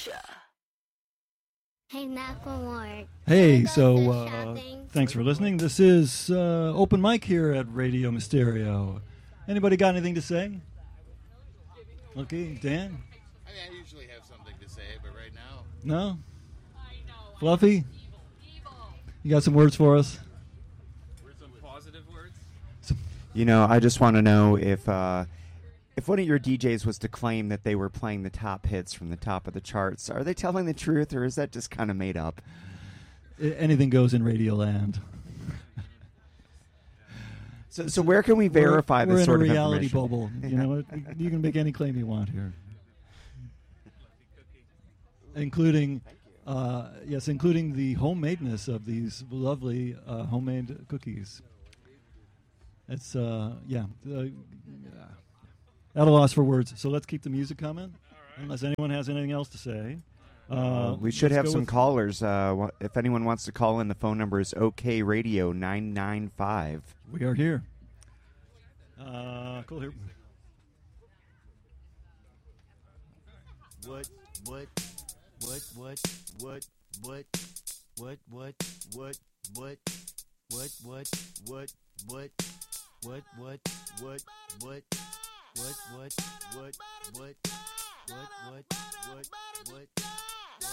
Hey, Macklemore. Hey, so thanks for listening. This is Open Mic here at Radio Mysterio. Anybody got anything to say? Okay, Dan? I usually have something to say, but right now... No? Fluffy? You got some words for us? Some positive words? I just want to know if one of your DJs was to claim that they were playing the top hits from the top of the charts, are they telling the truth, or is that just kind of made up? Anything goes in Radioland. So where can we verify this sort of information? We're in a reality bubble. You know, you can make any claim you want here, including including the homemadeness of these lovely homemade cookies. It's at a loss for words. So let's keep the music coming, unless anyone has anything else to say. We should have some callers. If anyone wants to call in, the phone number is OK Radio 995. We are here. Cool here. What?